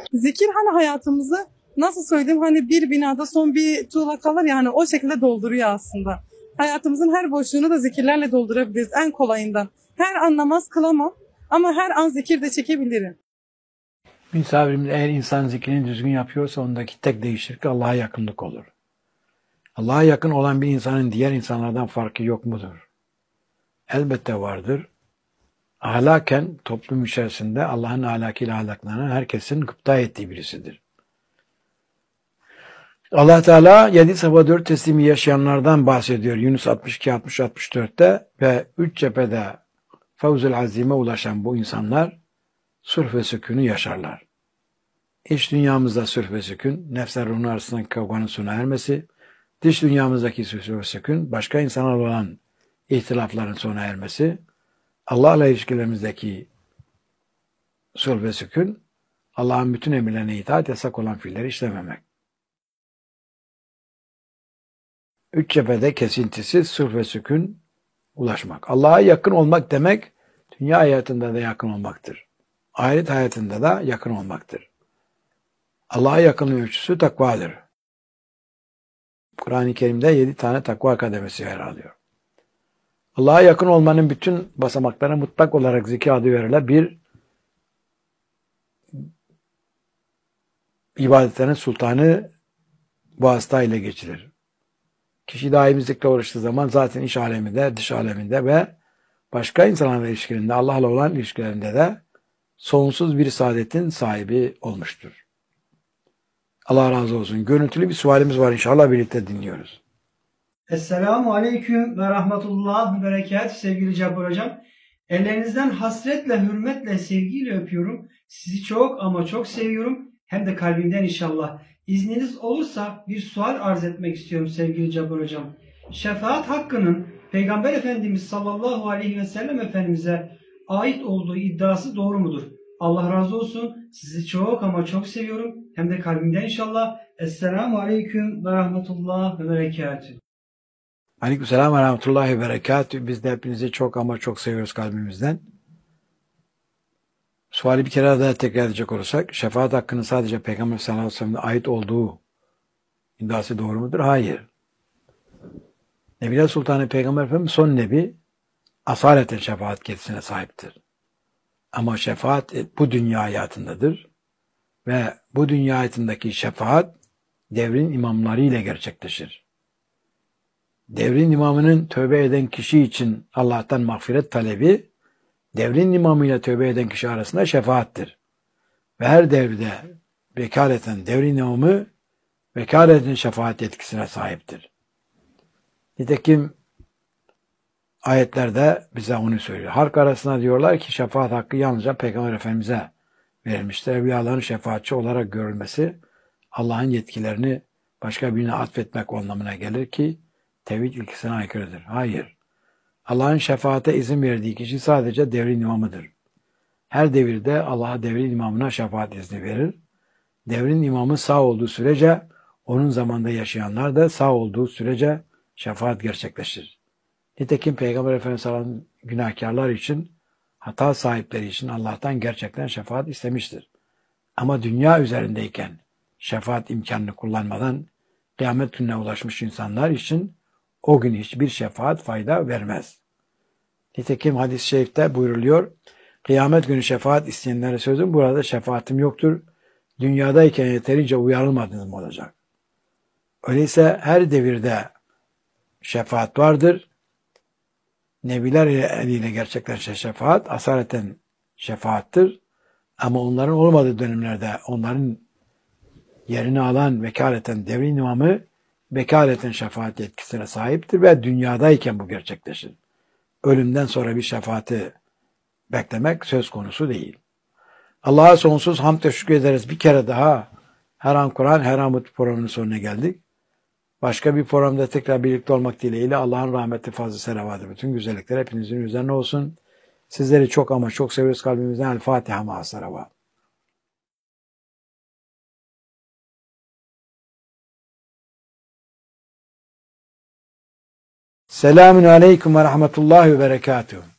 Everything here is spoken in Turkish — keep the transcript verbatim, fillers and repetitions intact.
Zikir hani hayatımızı nasıl söyleyeyim hani bir binada son bir tuğla kalır ya hani o şekilde dolduruyor aslında. Hayatımızın her boşluğunu da zikirlerle doldurabiliriz en kolayından. Her an namaz kılamam ama her an zikir de çekebilirim. Misafirimiz eğer insan zikrini düzgün yapıyorsa ondaki tek değişiklik Allah'a yakınlık olur. Allah'a yakın olan bir insanın diğer insanlardan farkı yok mudur? Elbette vardır. Ahlaken toplum içerisinde Allah'ın ahlakıyla ahlaklanan herkesin gıpta ettiği birisidir. Allah Teala yedi sabah dört teslimi yaşayanlardan bahsediyor Yunus altmış iki altmış altmış dörtte ve üç cephede fevzül azime ulaşan bu insanlar sulh ve sükûnü yaşarlar. İç dünyamızda sulh ve sükûn, nefsler ruhun arasındaki kavganın sona ermesi, dış dünyamızdaki sulh ve sükûn, başka insanlarla olan ihtilafların sona ermesi, Allah'la ilişkilerimizdeki sulh ve sükûn, Allah'ın bütün emirlerine itaat, yasak olan fiilleri işlememek. Üç cephede kesintisiz sulh ve sükûn ulaşmak. Allah'a yakın olmak demek, dünya hayatında da yakın olmaktır. Ahiret hayatında da yakın olmaktır. Allah'a yakınlık ölçüsü takvadır. Kur'an-ı Kerim'de yedi tane takva kademesi yer alıyor. Allah'a yakın olmanın bütün basamaklarına mutlak olarak zikir adı verilen bir ibadetlerin sultanı vasıta ile geçilir. Kişi daimi zikre uğraştığı zaman zaten iç aleminde, dış aleminde ve başka insanlarla ilişkilerinde, Allah'la olan ilişkilerinde de sonsuz bir saadetin sahibi olmuştur. Allah razı olsun. Görüntülü bir sualimiz var. İnşallah birlikte dinliyoruz. Esselamu Aleyküm ve Rahmetullah ve Berekat sevgili Cabbar Hocam. Ellerinizden hasretle, hürmetle, sevgiyle öpüyorum. Sizi çok ama çok seviyorum. Hem de kalbimden inşallah. İzniniz olursa bir sual arz etmek istiyorum sevgili Cabbar Hocam. Şefaat hakkının Peygamber Efendimiz sallallahu aleyhi ve sellem Efendimiz'e ait olduğu iddiası doğru mudur? Allah razı olsun. Sizi çok ama çok seviyorum. Hem de kalbimden inşallah. Esselamu Aleyküm ve Rahmetullah ve Berekatühü. Aleykümselam ve rahmetullahi ve berekatühü. Biz de hepinizi çok ama çok seviyoruz kalbimizden. Suali bir kere daha tekrar edecek olursak, şefaat hakkının sadece Peygamber sallallahu aleyhi ve sellem'e ait olduğu iddiası doğru mudur? Hayır. Nebiler Sultanı Peygamber Efendimiz son nebi, asaleten şefaat yetisine sahiptir. Ama şefaat bu dünya hayatındadır ve bu dünya hayatındaki şefaat devrin imamları ile gerçekleşir. Devrin imamının tövbe eden kişi için Allah'tan mağfiret talebi, devrin imamıyla tövbe eden kişi arasında şefaattir. Ve her devrde vekaleten devrin imamı vekaleten şefaat yetkisine sahiptir. Nitekim ayetlerde bize onu söylüyor. Halk arasında diyorlar ki şefaat hakkı yalnızca Peygamber Efendimiz'e verilmiştir. Evliyaların şefaatçi olarak görülmesi Allah'ın yetkilerini başka birine atfetmek anlamına gelir ki tevhid ilkesine aykırıdır. Hayır. Allah'ın şefaate izin verdiği kişi sadece devrin imamıdır. Her devirde Allah'a devrin imamına şefaat izni verir. Devrin imamı sağ olduğu sürece onun zamanında yaşayanlar da sağ olduğu sürece şefaat gerçekleşir. Nitekim Peygamber Efendimiz sallallahu aleyhi ve sellem günahkarlar için, hata sahipleri için Allah'tan gerçekten şefaat istemiştir. Ama dünya üzerindeyken şefaat imkanını kullanmadan kıyamet gününe ulaşmış insanlar için o gün hiçbir şefaat fayda vermez. Nitekim hadis-i şerifte buyruluyor, kıyamet günü şefaat isteyenlere sözüm, burada şefaatim yoktur. Dünyadayken yeterince uyarılmadınız mı olacak? Öyleyse her devirde şefaat vardır. Nebiler eliyle gerçekleşen şefaat asaleten şefaattir. Ama onların olmadığı dönemlerde onların yerini alan vekaleten devrin imamı vekaleten şefaat yetkisine sahiptir ve dünyadayken bu gerçekleşir. Ölümden sonra bir şefaati beklemek söz konusu değil. Allah'a sonsuz hamd ve şükür ederiz. Bir kere daha her an Kur'an, her an bu programın sonuna geldik. Başka bir programda tekrar birlikte olmak dileğiyle Allah'ın rahmeti, fazla selavatı, bütün güzellikler hepinizin üzerine olsun. Sizleri çok ama çok seviyoruz kalbimizden. El Fatiha ma'a salavat. Selamun aleyküm ve rahmetullahi ve berekatuhu.